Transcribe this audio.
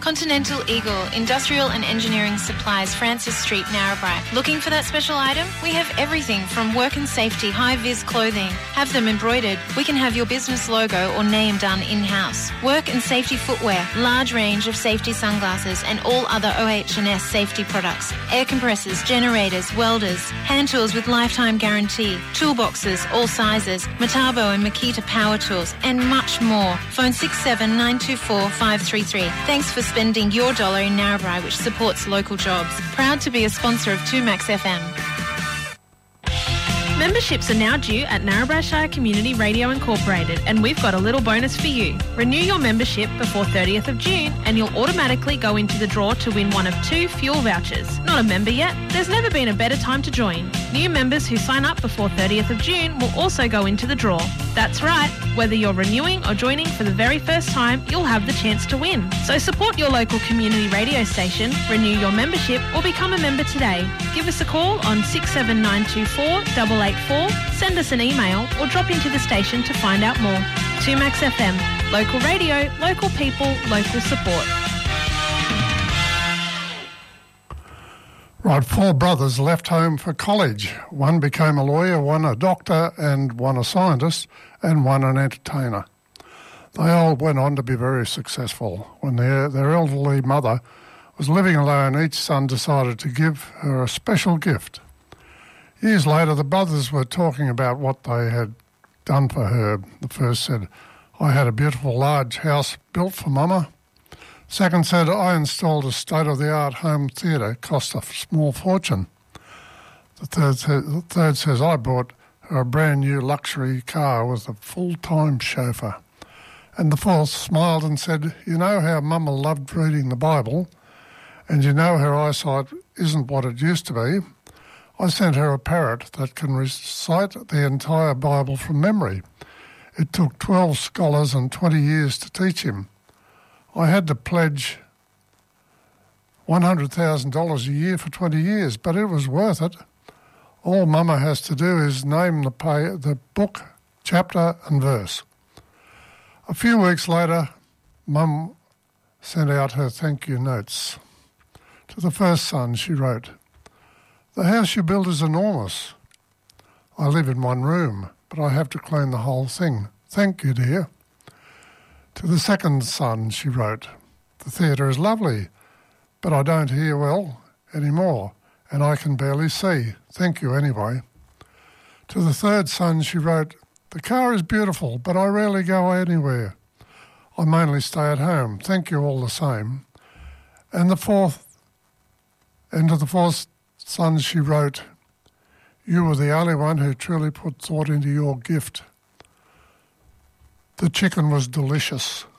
Continental Eagle, Industrial and Engineering Supplies, Francis Street, Narrabri. Looking for that special item? We have everything from work and safety, high-vis clothing. Have them embroidered. We can have your business logo or name done in-house. Work and safety footwear, large range of safety sunglasses and all other OH&S safety products. Air compressors, generators, welders, hand tools with lifetime guarantee, toolboxes, all sizes, Metabo and Makita power tools, and much more. Phone 67924 533. Thanks for spending your dollar in Narrabri, which supports local jobs. Proud to be a sponsor of 2Max FM. Memberships are now due at Narrabri Shire Community Radio Incorporated, and we've got a little bonus for you. Renew your membership before 30th of June and you'll automatically go into the draw to win one of 2 fuel vouchers. Not a member yet? There's never been a better time to join. New members who sign up before 30th of June will also go into the draw. That's right, whether you're renewing or joining for the very first time, you'll have the chance to win. So support your local community radio station, renew your membership or become a member today. Give us a call on 67924 884, send us an email or drop into the station to find out more. 2Max FM, local radio, local people, local support. Right, 4 brothers left home for college. One became a lawyer, one a doctor, and one a scientist, and one an entertainer. They all went on to be very successful. When their elderly mother was living alone, each son decided to give her a special gift. Years later, the brothers were talking about what they had done for her. The first said, "I had a beautiful large house built for Mama." Second said, "I installed a state-of-the-art home theatre, cost a small fortune." The third says, "I bought her a brand new luxury car with a full-time chauffeur." And the fourth smiled and said, "You know how Mama loved reading the Bible, and you know her eyesight isn't what it used to be. I sent her a parrot that can recite the entire Bible from memory. It took 12 scholars and 20 years to teach him. I had to pledge $100,000 a year for 20 years, but it was worth it. All Mama has to do is name the book, chapter and verse." A few weeks later, Mum sent out her thank you notes. To the first son, she wrote, "The house you built is enormous. I live in one room, but I have to clean the whole thing. Thank you, dear." To the second son, she wrote, "The theatre is lovely, but I don't hear well anymore, and I can barely see. Thank you anyway." To the third son, she wrote, "The car is beautiful, but I rarely go anywhere. I mainly stay at home. Thank you all the same." And to the fourth son, she wrote, "You were the only one who truly put thought into your gift. The chicken was delicious."